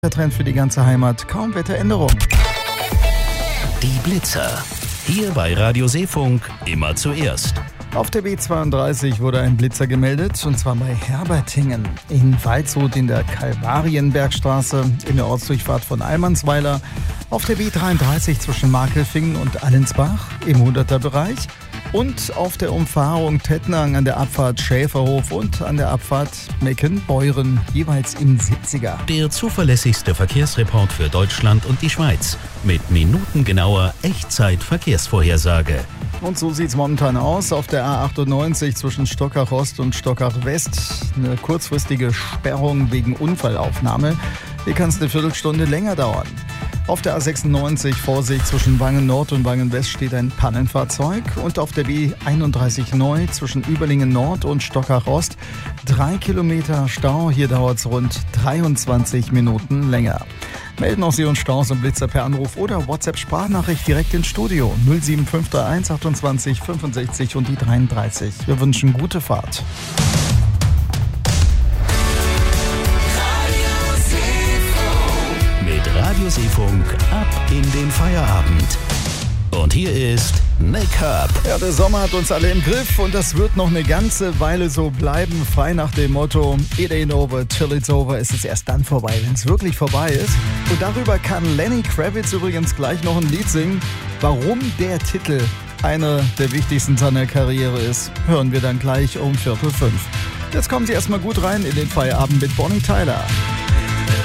Der Trend für die ganze Heimat, kaum Wetteränderung. Die Blitzer. Hier bei Radio Seefunk immer zuerst. Auf der B32 wurde ein Blitzer gemeldet, und zwar bei Herbertingen. In Waldshut in der Kalvarienbergstraße, in der Ortsdurchfahrt von Allmannsweiler. Auf der B33 zwischen Markelfingen und Allensbach im 100er-Bereich. Und auf der Umfahrung Tettnang an der Abfahrt Schäferhof und an der Abfahrt Meckenbeuren, jeweils im 70er. Der zuverlässigste Verkehrsreport für Deutschland und die Schweiz. Mit minutengenauer Echtzeit-Verkehrsvorhersage. Und so sieht's momentan aus. Auf der A98 zwischen Stockach Ost und Stockach West eine kurzfristige Sperrung wegen Unfallaufnahme. Hier kann es eine Viertelstunde länger dauern. Auf der A96 Vorsicht zwischen Wangen Nord und Wangen West steht ein Pannenfahrzeug. Und auf der B31 neu zwischen Überlingen Nord und Stockach Ost 3 Kilometer Stau. Hier dauert es rund 23 Minuten länger. Melden auch Sie uns Staus und Blitzer per Anruf oder WhatsApp-Sprachnachricht direkt ins Studio 07531 28 65 und die 33. Wir wünschen gute Fahrt. Radio Seefunk ab in den Feierabend. Und hier ist Nick Herb. Ja, der Sommer hat uns alle im Griff und das wird noch eine ganze Weile so bleiben. Frei nach dem Motto, it ain't over till it's over. Es ist erst dann vorbei, wenn es wirklich vorbei ist. Und darüber kann Lenny Kravitz übrigens gleich noch ein Lied singen. Warum der Titel einer der wichtigsten seiner Karriere ist, hören wir dann gleich um 4:45. Jetzt kommen Sie erstmal gut rein in den Feierabend mit Bonnie Tyler.